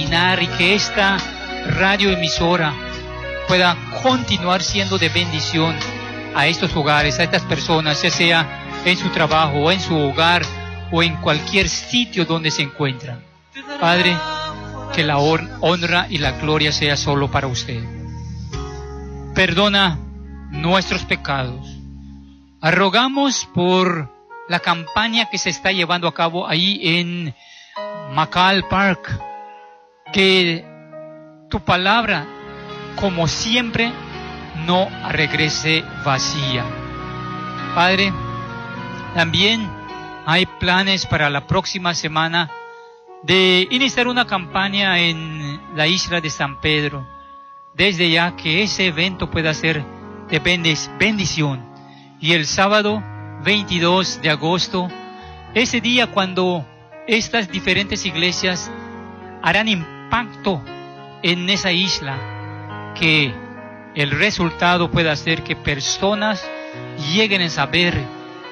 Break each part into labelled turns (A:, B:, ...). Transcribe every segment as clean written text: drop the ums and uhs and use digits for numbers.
A: caminar y que esta radioemisora pueda continuar siendo de bendición a estos hogares, a estas personas, ya sea en su trabajo o en su hogar o en cualquier sitio donde se encuentran. Padre, que la honra y la gloria sea solo para usted. Perdona nuestros pecados. Rogamos por la campaña que se está llevando a cabo ahí en McCall Park, que tu palabra, como siempre, no regrese vacía. Padre, también hay planes para la próxima semana de iniciar una campaña en la isla de San Pedro, desde ya que ese evento pueda ser de bendición. Y el sábado 22 de agosto, ese día cuando estas diferentes iglesias harán impacto en esa isla, que el resultado pueda ser que personas lleguen a saber,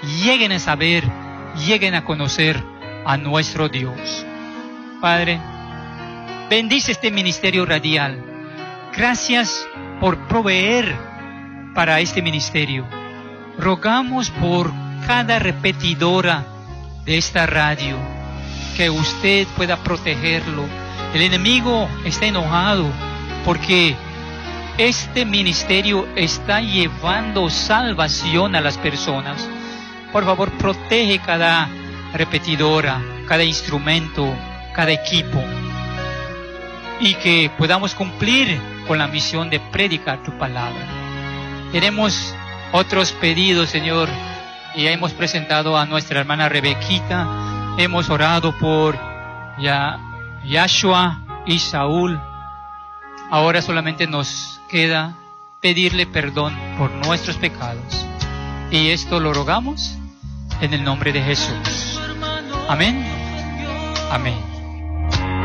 A: lleguen a conocer a nuestro Dios. Padre, bendice este ministerio radial. Gracias por proveer para este ministerio. Rogamos por cada repetidora de esta radio, que usted pueda protegerlo. El enemigo está enojado porque este ministerio está llevando salvación a las personas. Por favor, protege cada repetidora, cada instrumento, cada equipo, y que podamos cumplir con la misión de predicar tu palabra. Tenemos otros pedidos, Señor, y ya hemos presentado a nuestra hermana Rebequita, hemos orado por Yahshua y Saúl. Ahora solamente nos queda pedirle perdón por nuestros pecados, y esto lo rogamos en el nombre de Jesús. Amén. Amén.